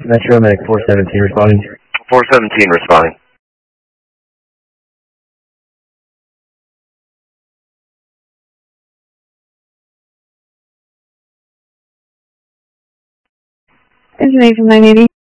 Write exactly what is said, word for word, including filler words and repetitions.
Metro Medic four seventeen responding. four seventeen responding. Information nine eighty.